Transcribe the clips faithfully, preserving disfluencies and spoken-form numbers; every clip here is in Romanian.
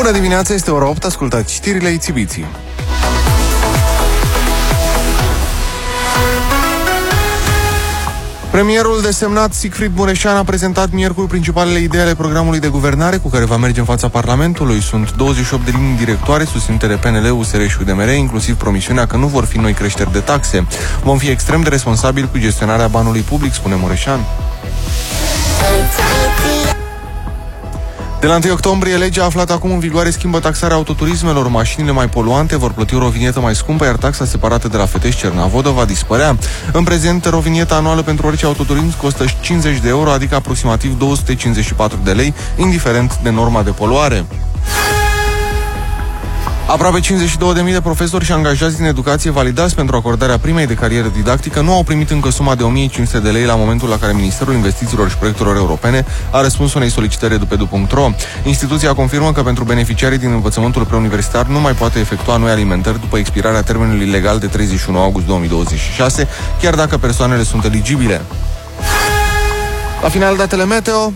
Bună dimineața, este ora opt, ascultați știrile Ițibiții. Premierul desemnat Sigfrid Mureșan a prezentat miercuri principalele idei ale programului de guvernare cu care va merge în fața Parlamentului. Sunt douăzeci și opt de linii directoare susținute de P N L, U S R și U D M R, inclusiv promisiunea că nu vor fi noi creșteri de taxe. Vom fi extrem de responsabili cu gestionarea banului public, spune Mureșan. De la întâi octombrie, legea aflată acum în vigoare schimbă taxarea autoturismelor. Mașinile mai poluante vor plăti o rovinietă mai scumpă, iar taxa separată de la Fetești-Cernavodă va dispărea. În prezent, rovinieta anuală pentru orice autoturism costă cincizeci de euro, adică aproximativ două sute cincizeci și patru de lei, indiferent de norma de poluare. Aproape cincizeci și două de mii de profesori și angajați din educație validați pentru acordarea primei de carieră didactică nu au primit încă suma de o mie cinci sute de lei la momentul la care Ministerul Investițiilor și Proiectelor Europene a răspuns unei solicitări edupedu punct ro. Instituția confirmă că pentru beneficiarii din învățământul preuniversitar nu mai poate efectua noi alimentări după expirarea termenului legal de treizeci și unu august două mii douăzeci și șase, chiar dacă persoanele sunt eligibile. La final, datele meteo.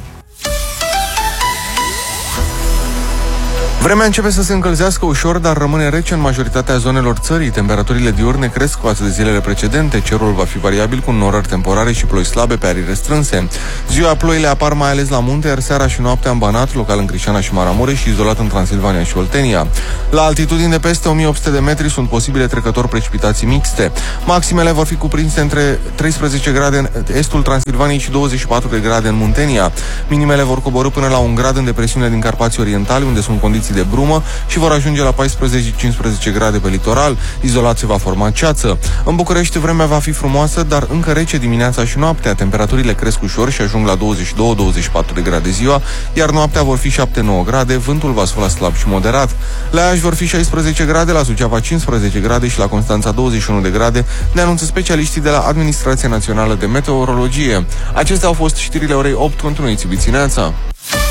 Vremea începe să se încălzească ușor, dar rămâne rece în majoritatea zonelor țării. Temperaturile diurne cresc față de zilele precedente. Cerul va fi variabil cu norări temporare și ploi slabe pe arii restrânse. Ziua ploile apar mai ales la munte, iar seara și noaptea în Banat, local în Crișana și Maramureș și izolat în Transilvania și Oltenia. La altitudini de peste o mie opt sute de metri sunt posibile trecători precipitații mixte. Maximele vor fi cuprinse între treisprezece grade în estul Transilvaniei și douăzeci și patru de grade în Muntenia. Minimele vor coborî până la un grad în depresiune din Carpații Orientali, unde sunt condiții de brumă, și vor ajunge la paisprezece cincisprezece grade pe litoral. Izolat se va forma ceață. În București vremea va fi frumoasă, dar încă rece dimineața și noaptea. Temperaturile cresc ușor și ajung la douăzeci și doi douăzeci și patru de grade ziua, iar noaptea vor fi șapte nouă grade, vântul va sufla slab și moderat. La Iași vor fi șaisprezece grade, la Suceava cincisprezece grade și la Constanța douăzeci și unu de grade, ne anunță specialiștii de la Administrația Națională de Meteorologie. Acestea au fost știrile orei opt. Continuați, iubiți, neața!